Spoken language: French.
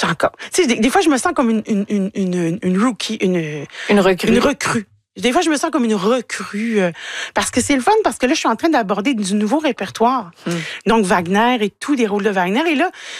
suis encore... Tu sais, des fois, je me sens comme une rookie, Une recrue. Une recrue. Des fois, je me sens comme une recrue parce que c'est le fun, parce que là, je suis en train d'aborder du nouveau répertoire. Donc, Wagner et tout, des rôles de Wagner. Et là,